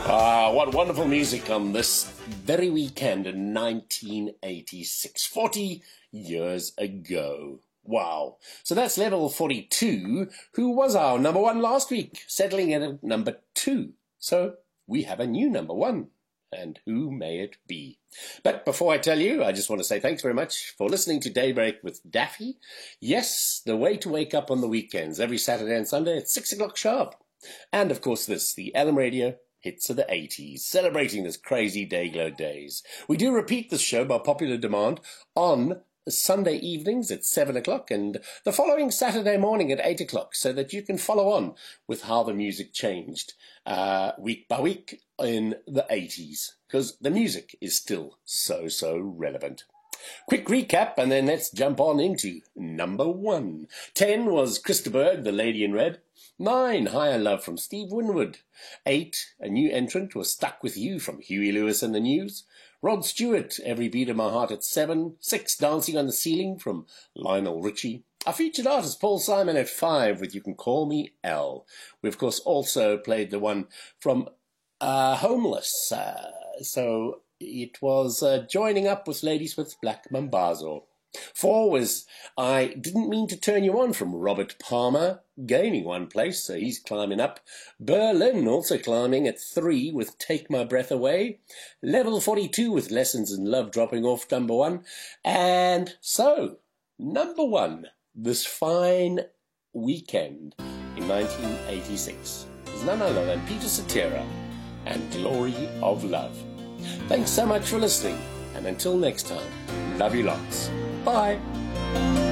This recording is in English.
Ah, what wonderful music on this very weekend in 1986, 40 years ago. Wow. So that's Level 42, who was our number one last week, settling in at number 2. So we have a new number 1. And who may it be? But before I tell you, I just want to say thanks very much for listening to Daybreak with Daffy. Yes, the way to wake up on the weekends, every Saturday and Sunday at 6 o'clock sharp. And of course this, the Elm Radio Hits of the 80s, celebrating this crazy Dayglow days. We do repeat this show by popular demand on Sunday evenings at 7 o'clock and the following Saturday morning at 8 o'clock so that you can follow on with how the music changed week by week in the 80s, because the music is still so relevant. Quick recap, and then let's jump on into number 1. 10 was Christa Berg, The Lady in Red. 9, Higher Love from Steve Winwood. 8, a new entrant was Stuck With You from Huey Lewis and the News. Rod Stewart, Every Beat of My Heart at 7. 6, Dancing on the Ceiling from Lionel Richie. Our featured artist, Paul Simon, at 5 with You Can Call Me Elle. We, of course, also played the one from Homeless. So it was Joining Up with Ladysmith's Black Mambazo. 4 was I Didn't Mean to Turn You On from Robert Palmer, gaining 1 place, so he's climbing up. Berlin also climbing at 3 with Take My Breath Away. Level 42 with Lessons in Love dropping off number 1. And so, number 1, this fine weekend in 1986 is none other than Peter Cetera and Glory of Love. Thanks so much for listening, and until next time, love you lots. Bye.